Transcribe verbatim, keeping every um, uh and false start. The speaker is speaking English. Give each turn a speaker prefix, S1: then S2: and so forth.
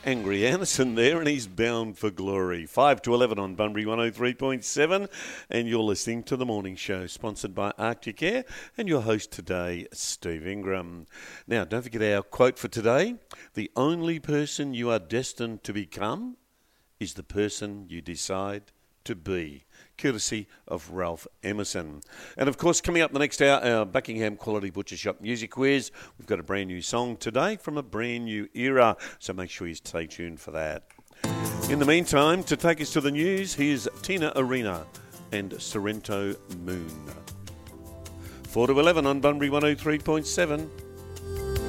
S1: Angry Anderson there, and he's bound for glory. five to eleven on Bunbury one oh three point seven, and you're listening to The Morning Show, sponsored by Arctic Air, and your host today, Steve Ingram. Now, don't forget our quote for today. The only person you are destined to become is the person you decide to be. Courtesy of Ralph Emerson. And of course, coming up the next hour, our Buckingham Quality Butcher Shop Music Quiz. We've got a brand new song today from a brand new era, so make sure you stay tuned for that. In the meantime, to take us to the news, here's Tina Arena and Sorrento Moon. four to eleven on Bunbury one oh three point seven.